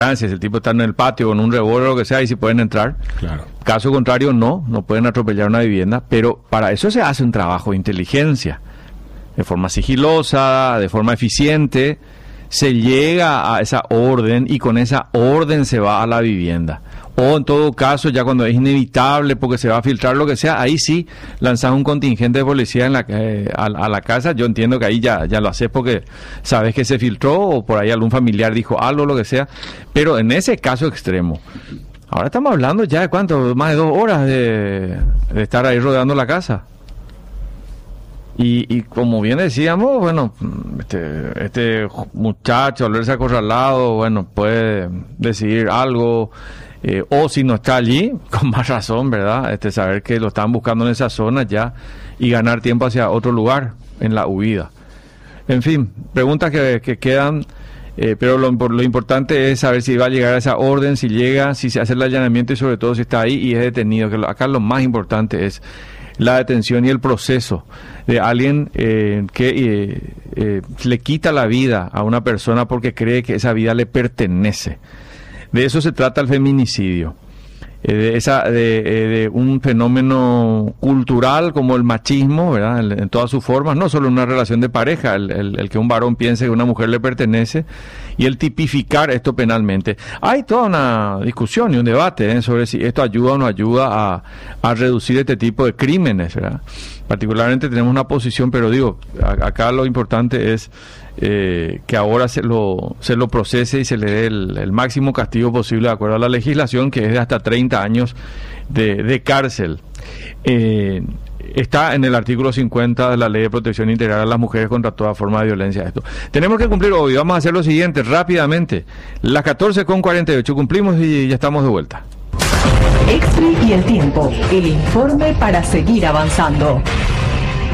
si el tipo está en el patio con un revólver o lo que sea, ahí sí pueden entrar. Claro. Caso contrario, no pueden atropellar una vivienda, pero para eso se hace un trabajo de inteligencia, de forma sigilosa, de forma eficiente, se llega a esa orden y con esa orden se va a la vivienda. O en todo caso, ya cuando es inevitable porque se va a filtrar lo que sea, ahí sí lanzas un contingente de policía a la casa. Yo entiendo que ahí ya lo haces porque sabes que se filtró o por ahí algún familiar dijo algo, lo que sea. Pero en ese caso extremo, ahora estamos hablando ya de cuánto, más de 2 horas de estar ahí rodeando la casa. Y como bien decíamos, bueno, este muchacho al verse acorralado, bueno, puede decidir algo. O si no está allí, con más razón, ¿verdad? Saber que lo están buscando en esa zona ya y ganar tiempo hacia otro lugar en la huida. En fin, preguntas que quedan, pero lo importante es saber si va a llegar a esa orden, si llega, si se hace el allanamiento y sobre todo si está ahí y es detenido. Que acá lo más importante es la detención y el proceso de alguien que le quita la vida a una persona porque cree que esa vida le pertenece. De eso se trata el feminicidio, de un fenómeno cultural como el machismo, ¿verdad? En todas sus formas, no solo en una relación de pareja, el que un varón piense que una mujer le pertenece y el tipificar esto penalmente. Hay toda una discusión y un debate sobre si esto ayuda o no ayuda a reducir este tipo de crímenes, ¿verdad? Particularmente tenemos una posición, pero digo, acá lo importante es que ahora se lo procese y se le dé el máximo castigo posible de acuerdo a la legislación, que es de hasta 30 años de cárcel. Está en el artículo 50 de la Ley de Protección Integral a las Mujeres contra toda forma de violencia. Esto tenemos que cumplir hoy. Vamos a hacer lo siguiente rápidamente. Las 14:48 cumplimos y ya estamos de vuelta. Extra y el tiempo, el informe para seguir avanzando.